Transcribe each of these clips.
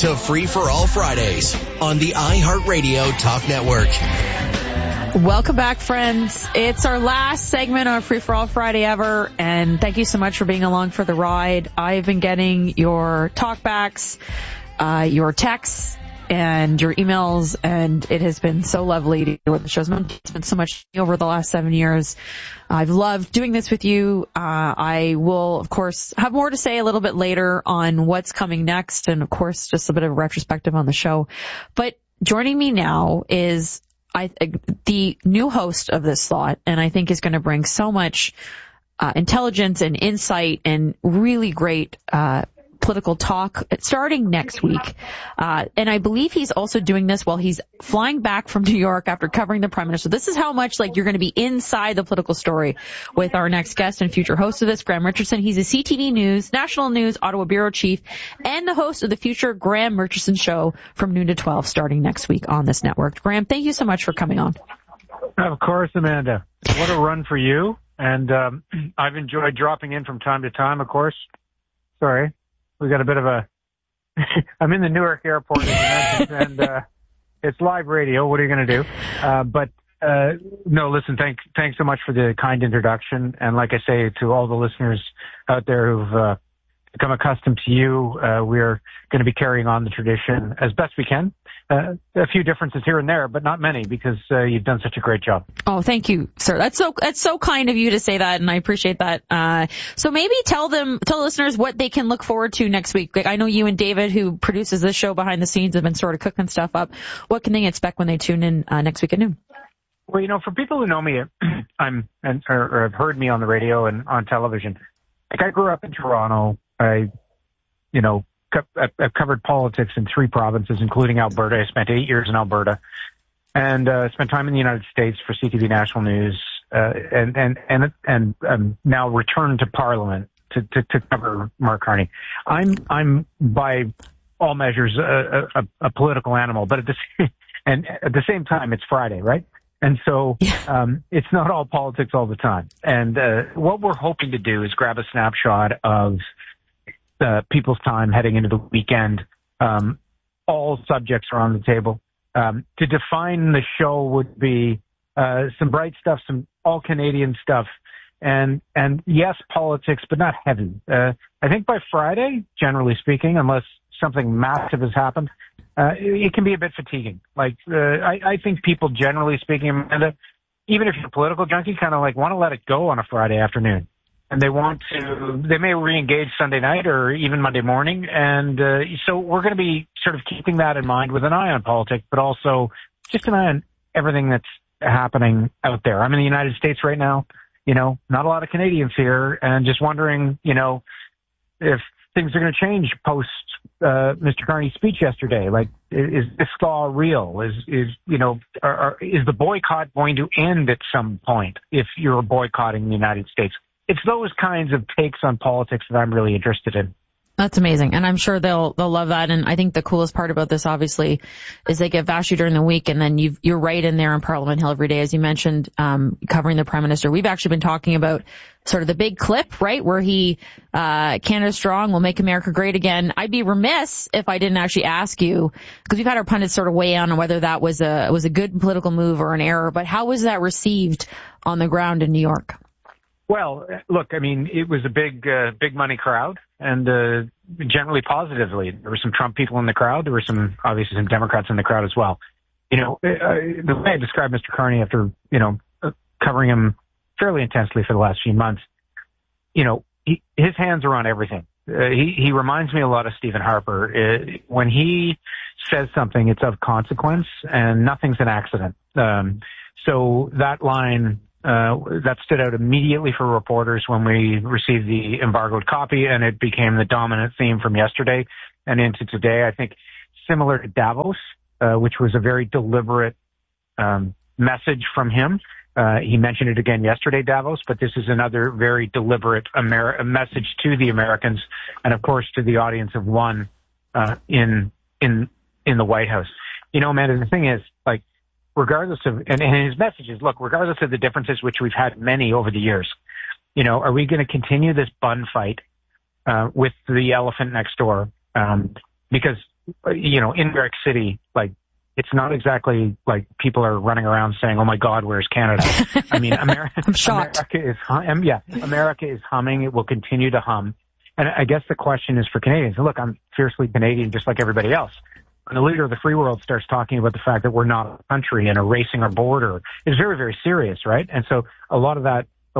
to Free for All Fridays on the iHeartRadio Talk Network. Welcome back, friends. It's our last segment on Free for All Friday ever, and thank you so much for being along for the ride. I've been getting your talkbacks, your texts, and your emails, and it has been so lovely to hear what the show's been. It's been so much over the last 7 years. I've loved doing this with you. I will, of course, have more to say a little bit later on what's coming next, and of course, just a bit of a retrospective on the show. But joining me now is the new host of this slot, and I think is going to bring so much intelligence and insight and really great political talk starting next week. And I believe he's also doing this while he's flying back from New York after covering the Prime Minister. This is how much you're going to be inside the political story with our next guest and future host of this, Graham Richardson. He's a CTV News, National News, Ottawa Bureau Chief, and the host of the future Graham Richardson Show from noon to 12 starting next week on this network. Graham, thank you so much for coming on. Of course, Amanda. What a run for you. And I've enjoyed dropping in from time to time, of course. Sorry. We got a bit of I'm in the Newark airport, as you mentioned, and it's live radio. What are you going to do? No, listen, thanks so much for the kind introduction. And like I say to all the listeners out there who've become accustomed to you, we're going to be carrying on the tradition as best we can. A few differences here and there, but not many, because you've done such a great job. Oh, thank you, sir. That's so kind of you to say that, and I appreciate that. So maybe tell listeners what they can look forward to next week. I know you and David, who produces this show behind the scenes, have been sort of cooking stuff up. What can they expect when they tune in next week at noon? Well, for people who know me, or have heard me on the radio and on television, I grew up in Toronto. I've covered politics in 3 provinces, including Alberta. I spent 8 years in Alberta, and spent time in the United States for CTV National News, and now returned to Parliament to cover Mark Carney. I'm by all measures a political animal, but at the same time, it's Friday, right? And so it's not all politics all the time. And what we're hoping to do is grab a snapshot of people's time heading into the weekend. All subjects are on the table. To define the show would be some bright stuff, some all-Canadian stuff, and yes, politics, but not heavy. I think by Friday, generally speaking, unless something massive has happened, it can be a bit fatiguing. I think people, generally speaking, Amanda, even if you're a political junkie, kind of want to let it go on a Friday afternoon. And they may re-engage Sunday night or even Monday morning. And so we're going to be sort of keeping that in mind with an eye on politics, but also just an eye on everything that's happening out there. I'm in the United States right now, not a lot of Canadians here, and just wondering, if things are going to change post Mr. Carney's speech yesterday. Is this law real? Is the boycott going to end at some point if you're boycotting the United States? It's those kinds of takes on politics that I'm really interested in. That's amazing. And I'm sure they'll love that. And I think the coolest part about this, obviously, is they get vast you during the week, and then you're right in there on Parliament Hill every day, as you mentioned, covering the Prime Minister. We've actually been talking about sort of the big clip, right, where he, Canada Strong will make America great again. I'd be remiss if I didn't actually ask you, because we've had our pundits sort of weigh in on whether that was a good political move or an error, but how was that received on the ground in New York? Well, look, it was a big money crowd, and generally positively. There were some Trump people in the crowd. There were obviously some Democrats in the crowd as well. The way I described Mr. Carney after, covering him fairly intensely for the last few months, his hands are on everything. He reminds me a lot of Stephen Harper. When he says something, it's of consequence, and nothing's an accident. So that line, that stood out immediately for reporters when we received the embargoed copy, and it became the dominant theme from yesterday and into today. I think similar to Davos, which was a very deliberate message from him. He mentioned it again yesterday, Davos, but this is another very deliberate message to the Americans, and of course to the audience of one in the White House. Amanda, the thing is, regardless of, and his message is, look, regardless of the differences, which we've had many over the years, are we going to continue this bun fight with the elephant next door? Because in New York City, like, it's not exactly like people are running around saying, "Oh my God, where's Canada?" I mean, I'm shocked. America is humming. It will continue to hum. And I guess the question is for Canadians. Look, I'm fiercely Canadian, just like everybody else. When the leader of the free world starts talking about the fact that we're not a country and erasing our border, it's very, very serious, right? And so a lot of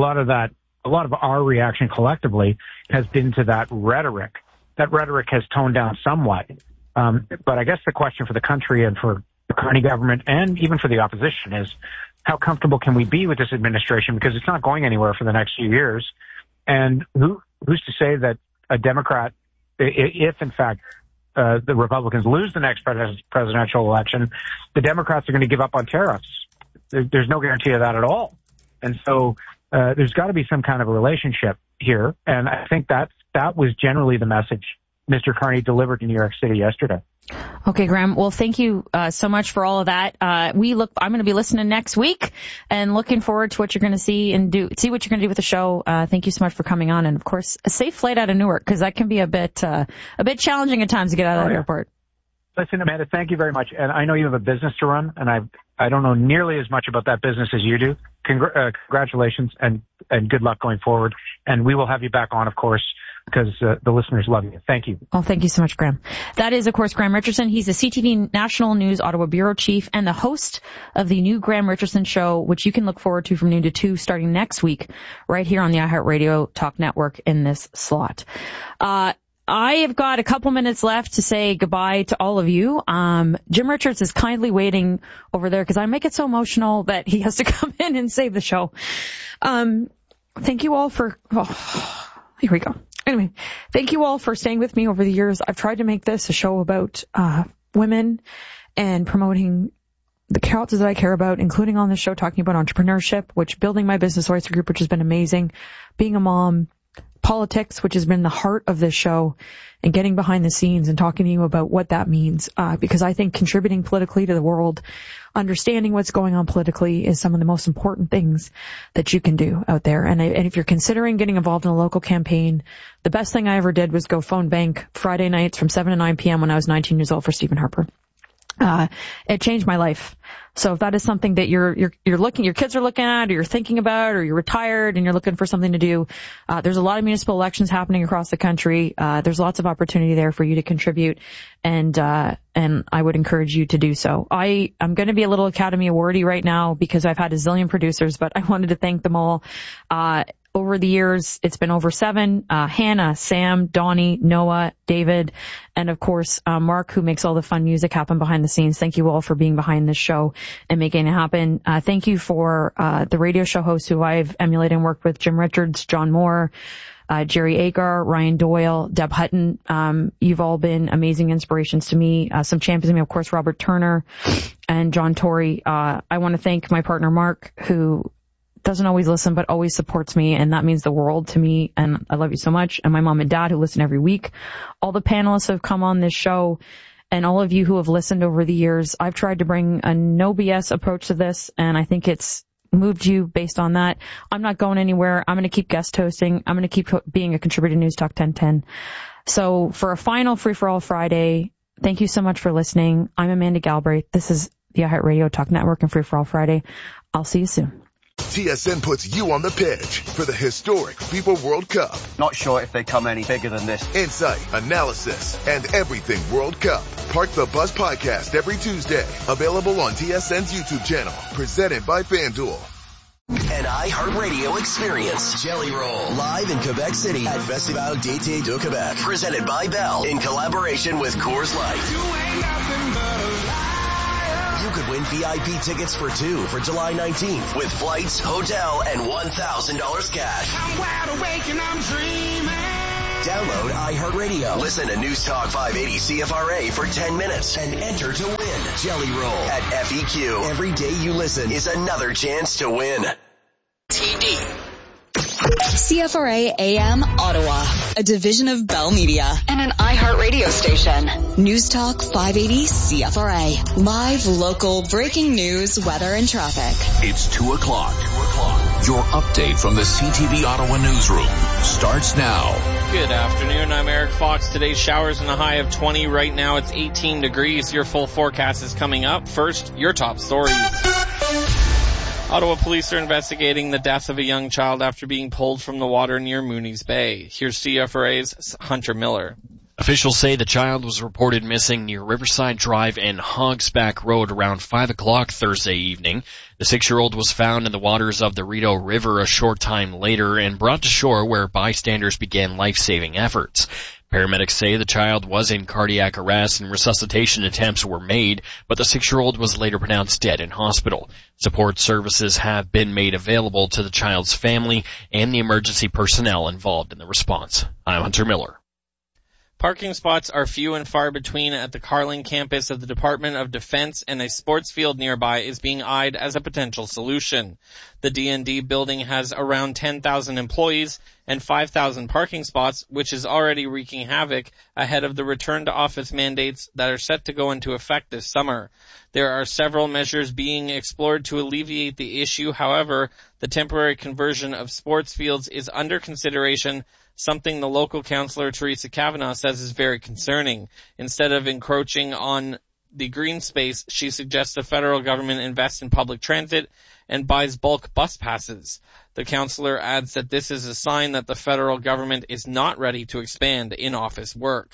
our reaction collectively has been to that rhetoric. That rhetoric has toned down somewhat. But I guess the question for the country and for the Carney government and even for the opposition is, how comfortable can we be with this administration? Because it's not going anywhere for the next few years. And who's to say that a Democrat, if in fact the Republicans lose the next presidential election, the Democrats are going to give up on tariffs? There's no guarantee of that at all. And so there's got to be some kind of a relationship here. And I think that was generally the message Mr. Carney delivered in New York City yesterday. Okay, Graham. Well, thank you so much for all of that. I'm going to be listening next week and looking forward to what you're going to see what you're going to do with the show. Thank you so much for coming on, and of course, a safe flight out of Newark, because that can be a bit challenging at times to get out of the airport. Listen, Amanda, thank you very much. And I know you have a business to run, and I don't know nearly as much about that business as you do. Congratulations and good luck going forward. And we will have you back on, of course, because the listeners love you. Thank you. Oh, thank you so much, Graham. That is, of course, Graham Richardson. He's the CTV National News Ottawa Bureau Chief and the host of the new Graham Richardson Show, which you can look forward to from noon to 2 starting next week right here on the iHeartRadio Talk Network in this slot. I have got a couple minutes left to say goodbye to all of you. Jim Richards is kindly waiting over there because I make it so emotional that he has to come in and save the show. Thank you all for... here we go. Anyway, thank you all for staying with me over the years. I've tried to make this a show about women and promoting the causes that I care about, including on this show talking about entrepreneurship, which building my business Oyster Group, which has been amazing, being a mom, politics, which has been the heart of this show, and getting behind the scenes and talking to you about what that means. Because I think contributing politically to the world, understanding what's going on politically is some of the most important things that you can do out there. And if you're considering getting involved in a local campaign, the best thing I ever did was go phone bank Friday nights from 7 to 9 p.m. when I was 19 years old for Stephen Harper. It changed my life. So if that is something that your kids are looking at, or you're thinking about, or you're retired and you're looking for something to do, there's a lot of municipal elections happening across the country. There's lots of opportunity there for you to contribute, and I would encourage you to do so. I'm going to be a little Academy Awardy right now because I've had a zillion producers, but I wanted to thank them all. Over the years, it's been over 7. Hannah, Sam, Donnie, Noah, David, and of course, Mark, who makes all the fun music happen behind the scenes. Thank you all for being behind this show and making it happen. Thank you for the radio show hosts who I've emulated and worked with, Jim Richards, John Moore, Jerry Agar, Ryan Doyle, Deb Hutton. You've all been amazing inspirations to me. Some champions of me, of course, Robert Turner and John Tory. I want to thank my partner, Mark, who doesn't always listen, but always supports me, and that means the world to me, and I love you so much. And my mom and dad, who listen every week. All the panelists who have come on this show, and all of you who have listened over the years. I've tried to bring a no BS approach to this, and I think it's moved you based on that. I'm not going anywhere. I'm going to keep guest hosting. I'm going to keep being a contributor to News Talk 1010. So for a final Free for All Friday, thank you so much for listening. I'm Amanda Galbraith. This is the iHeartRadio Talk Network and Free for All Friday. I'll see you soon. TSN puts you on the pitch for the historic FIFA World Cup. Not sure if they come any bigger than this. Insight, analysis, and everything World Cup. Park the Bus podcast every Tuesday. Available on TSN's YouTube channel. Presented by FanDuel. An iHeartRadio experience. Jelly Roll. Live in Quebec City at Festival d'été de Québec. Presented by Bell in collaboration with Coors Light. You ain't nothing but a liar. You could win VIP tickets for 2 for July 19th with flights, hotel, and $1,000 cash. I'm wide awake and I'm dreaming. Download iHeartRadio. Listen to News Talk 580 CFRA for 10 minutes and enter to win. Jelly Roll at FEQ. Every day you listen is another chance to win. TD. CFRA AM Ottawa, a division of Bell Media and an iHeartRadio station. News Talk 580 CFRA. Live, local, breaking news, weather, and traffic. It's 2 o'clock. Your update from the CTV Ottawa newsroom starts now. Good afternoon, I'm Eric Fox. Today's showers and a high of 20. Right now it's 18 degrees. Your full forecast is coming up. First, your top stories. Ottawa police are investigating the death of a young child after being pulled from the water near Mooney's Bay. Here's CFRA's Hunter Miller. Officials say the child was reported missing near Riverside Drive and Hogsback Road around 5 o'clock Thursday evening. The 6-year-old was found in the waters of the Rideau River a short time later and brought to shore where bystanders began life-saving efforts. Paramedics say the child was in cardiac arrest and resuscitation attempts were made, but the 6-year-old was later pronounced dead in hospital. Support services have been made available to the child's family and the emergency personnel involved in the response. I'm Hunter Miller. Parking spots are few and far between at the Carling campus of the Department of Defense, and a sports field nearby is being eyed as a potential solution. The D&D building has around 10,000 employees and 5,000 parking spots, which is already wreaking havoc ahead of the return to office mandates that are set to go into effect this summer. There are several measures being explored to alleviate the issue. However, the temporary conversion of sports fields is under consideration, something the local councillor Teresa Kavanagh says is very concerning. Instead of encroaching on the green space, she suggests the federal government invest in public transit and buys bulk bus passes. The councillor adds that this is a sign that the federal government is not ready to expand in-office work.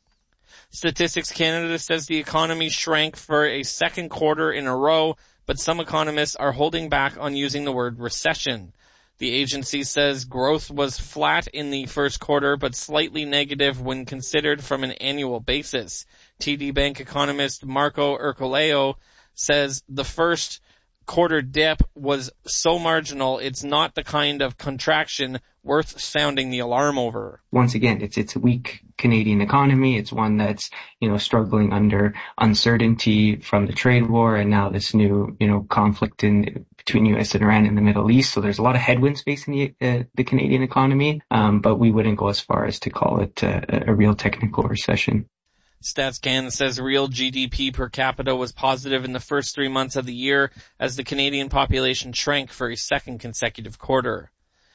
Statistics Canada says the economy shrank for a second quarter in a row, but some economists are holding back on using the word recession. The agency says growth was flat in the first quarter, but slightly negative when considered from an annual basis. TD Bank economist Marco Ercoleo says the first quarter dip was so marginal, it's not the kind of contraction worth sounding the alarm over. Once again, it's a weak Canadian economy. It's one that's, struggling under uncertainty from the trade war and now this new, conflict between U.S. and Iran in the Middle East. So there's a lot of headwinds facing the Canadian economy, but we wouldn't go as far as to call it a real technical recession. Stats Canada says real GDP per capita was positive in the first 3 months of the year as the Canadian population shrank for a second consecutive quarter.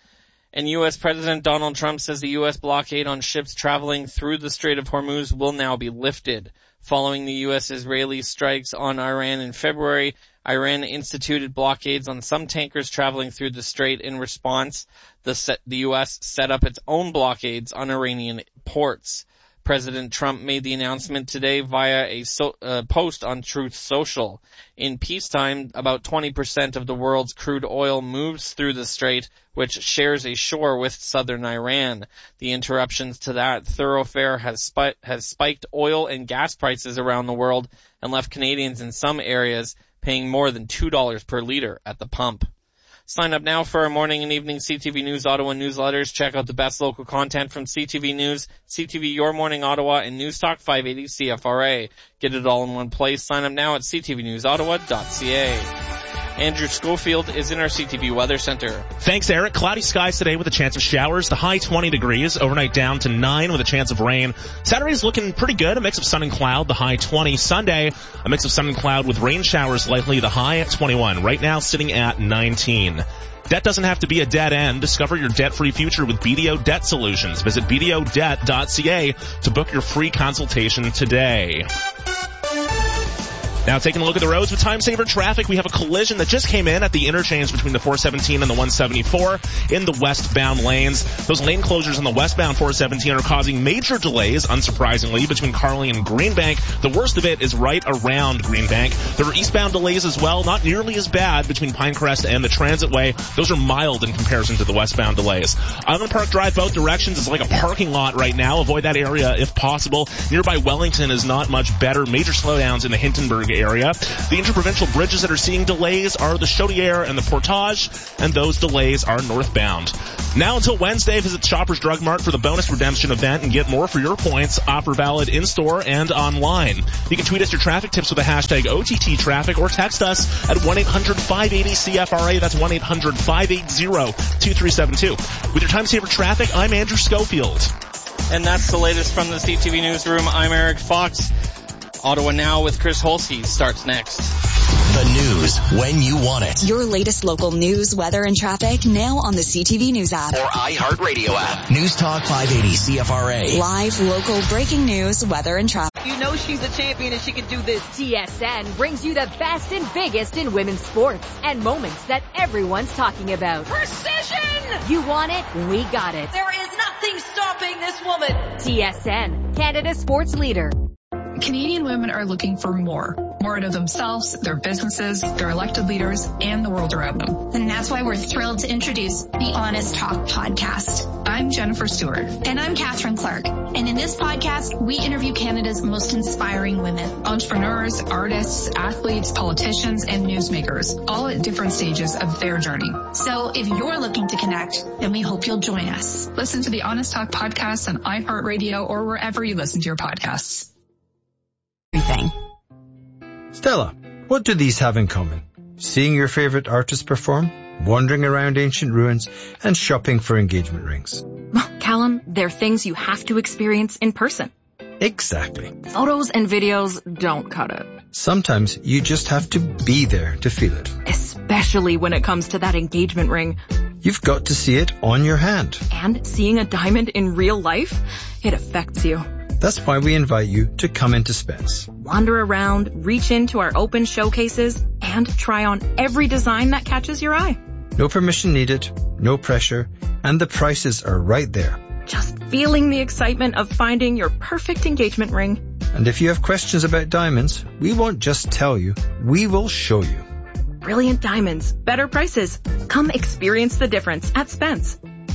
And U.S. President Donald Trump says the U.S. blockade on ships traveling through the Strait of Hormuz will now be lifted. Following the U.S.-Israeli strikes on Iran in February, Iran instituted blockades on some tankers traveling through the strait. In response, the U.S. set up its own blockades on Iranian ports. President Trump made the announcement today via a post on Truth Social. In peacetime, about 20% of the world's crude oil moves through the strait, which shares a shore with southern Iran. The interruptions to that thoroughfare has spiked oil and gas prices around the world and left Canadians in some areas paying more than $2 per liter at the pump. Sign up now for our morning and evening CTV News Ottawa newsletters. Check out the best local content from CTV News, CTV Your Morning Ottawa, and News Talk 580 CFRA. Get it all in one place. Sign up now at ctvnewsottawa.ca. Andrew Schofield is in our CTV Weather Center. Thanks, Eric. Cloudy skies today with a chance of showers. The high 20 degrees. Overnight down to 9 with a chance of rain. Saturday's looking pretty good. A mix of sun and cloud. The high 20. Sunday, a mix of sun and cloud with rain showers likely. The high at 21. Right now sitting at 19. Debt doesn't have to be a dead end. Discover your debt-free future with BDO Debt Solutions. Visit bdodebt.ca to book your free consultation today. Now taking a look at the roads with time saver traffic, we have a collision that just came in at the interchange between the 417 and the 174 in the westbound lanes. Those lane closures on the westbound 417 are causing major delays, unsurprisingly, between Carling and Greenbank. The worst of it is right around Greenbank. There are eastbound delays as well, not nearly as bad between Pinecrest and the Transitway. Those are mild in comparison to the westbound delays. Island Park Drive both directions is like a parking lot right now. Avoid that area if possible. Nearby Wellington is not much better. Major slowdowns in the Hintonburg area. The interprovincial bridges that are seeing delays are the Chaudière and the Portage, and those delays are northbound. Now until Wednesday, visit Shoppers Drug Mart for the bonus redemption event and get more for your points. Offer valid in-store and online. You can tweet us your traffic tips with the hashtag OTTTraffic or text us at 1-800-580-CFRA. That's 1-800-580-2372. With your time saver traffic, I'm Andrew Schofield. And that's the latest from the CTV Newsroom. I'm Eric Fox. Ottawa Now with Chris Holsky starts next. The news when you want it. Your latest local news, weather, and traffic now on the CTV News app. Or iHeartRadio app. News Talk 580 CFRA. Live, local, breaking news, weather, and traffic. You know she's a champion and she can do this. TSN brings you the best and biggest in women's sports and moments that everyone's talking about. Precision! You want it? We got it. There is nothing stopping this woman. TSN, Canada's sports leader. Canadian women are looking for more out of themselves, their businesses, their elected leaders, and the world around them. And that's why we're thrilled to introduce the Honest Talk podcast. I'm Jennifer Stewart. And I'm Catherine Clark. And in this podcast, we interview Canada's most inspiring women. Entrepreneurs, artists, athletes, politicians, and newsmakers, all at different stages of their journey. So if you're looking to connect, then we hope you'll join us. Listen to the Honest Talk podcast on iHeartRadio or wherever you listen to your podcasts. Everything. Stella, what do these have in common? Seeing your favorite artist perform, wandering around ancient ruins, and shopping for engagement rings. Callum, they're things you have to experience in person. Exactly. Photos and videos don't cut it. Sometimes you just have to be there to feel it. Especially when it comes to that engagement ring. You've got to see it on your hand. And seeing a diamond in real life, it affects you. That's why we invite you to come into Spence. Wander around, reach into our open showcases, and try on every design that catches your eye. No permission needed, no pressure, and the prices are right there. Just feeling the excitement of finding your perfect engagement ring. And if you have questions about diamonds, we won't just tell you, we will show you. Brilliant diamonds, better prices. Come experience the difference at Spence.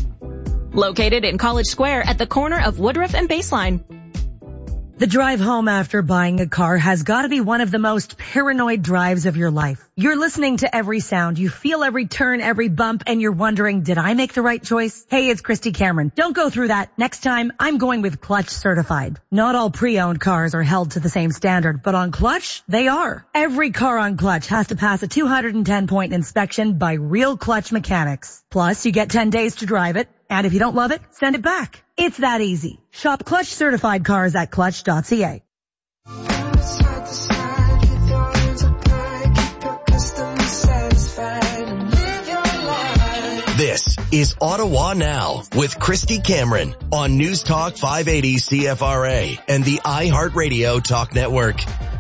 Located in College Square at the corner of Woodruff and Baseline. The drive home after buying a car has got to be one of the most paranoid drives of your life. You're listening to every sound. You feel every turn, every bump, and you're wondering, did I make the right choice? Hey, it's Christy Cameron. Don't go through that. Next time, I'm going with Clutch Certified. Not all pre-owned cars are held to the same standard, but on Clutch, they are. Every car on Clutch has to pass a 210-point inspection by real Clutch mechanics. Plus, you get 10 days to drive it. And if you don't love it, send it back. It's that easy. Shop Clutch Certified cars at clutch.ca. This is Ottawa Now with Christy Cameron on News Talk 580 CFRA and the iHeartRadio Talk Network.